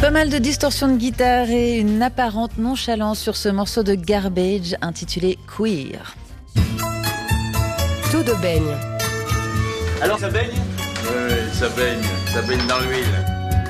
Pas mal de distorsions de guitare et une apparente nonchalance sur ce morceau de Garbage intitulé Queer. Tout de baigne. Alors ça baigne ? Oui, ça baigne dans l'huile.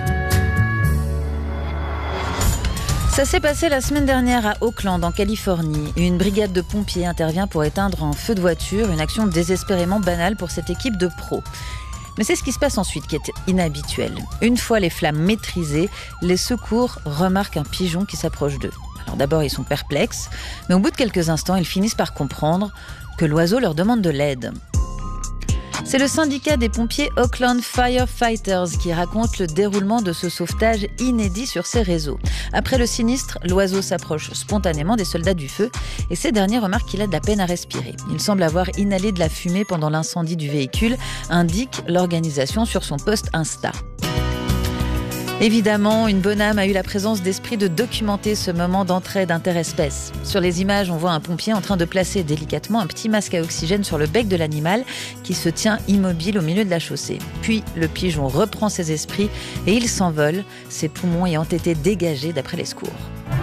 Ça s'est passé la semaine dernière à Oakland, en Californie. Une brigade de pompiers intervient pour éteindre un feu de voiture, une action désespérément banale pour cette équipe de pros. Mais c'est ce qui se passe ensuite qui est inhabituel. Une fois les flammes maîtrisées, les secours remarquent un pigeon qui s'approche d'eux. Alors d'abord, ils sont perplexes, mais au bout de quelques instants, ils finissent par comprendre que l'oiseau leur demande de l'aide. C'est le syndicat des pompiers Oakland Firefighters qui raconte le déroulement de ce sauvetage inédit sur ses réseaux. Après le sinistre, l'oiseau s'approche spontanément des soldats du feu et ces derniers remarquent qu'il a de la peine à respirer. Il semble avoir inhalé de la fumée pendant l'incendie du véhicule, indique l'organisation sur son post Insta. Évidemment, une bonne âme a eu la présence d'esprit de documenter ce moment d'entraide interespèces. Sur les images, on voit un pompier en train de placer délicatement un petit masque à oxygène sur le bec de l'animal qui se tient immobile au milieu de la chaussée. Puis, le pigeon reprend ses esprits et il s'envole, ses poumons ayant été dégagés d'après les secours.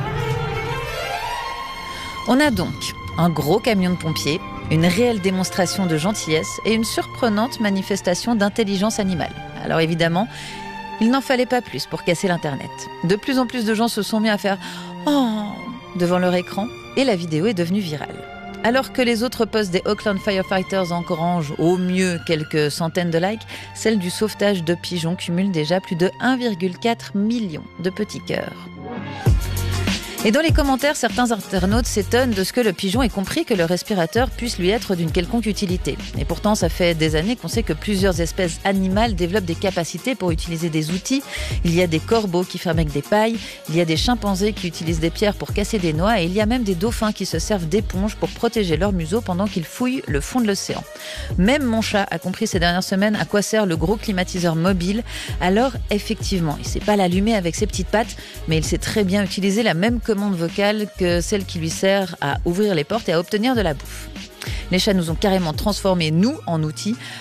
On a donc un gros camion de pompiers, une réelle démonstration de gentillesse et une surprenante manifestation d'intelligence animale. Alors évidemment, il n'en fallait pas plus pour casser l'Internet. De plus en plus de gens se sont mis à faire « Oh » devant leur écran et la vidéo est devenue virale. Alors que les autres posts des Oakland Firefighters engrangent au mieux quelques centaines de likes, celle du sauvetage de pigeons cumule déjà plus de 1,4 million de petits cœurs. Et dans les commentaires, certains internautes s'étonnent de ce que le pigeon ait compris que le respirateur puisse lui être d'une quelconque utilité. Et pourtant, ça fait des années qu'on sait que plusieurs espèces animales développent des capacités pour utiliser des outils. Il y a des corbeaux qui fabriquent des pailles, il y a des chimpanzés qui utilisent des pierres pour casser des noix et il y a même des dauphins qui se servent d'éponges pour protéger leur museau pendant qu'ils fouillent le fond de l'océan. Même mon chat a compris ces dernières semaines à quoi sert le gros climatiseur mobile. Alors, effectivement, il ne sait pas l'allumer avec ses petites pattes, mais il sait très bien utiliser la même commande vocale que celle qui lui sert à ouvrir les portes et à obtenir de la bouffe. Les chats nous ont carrément transformés, nous, en outils.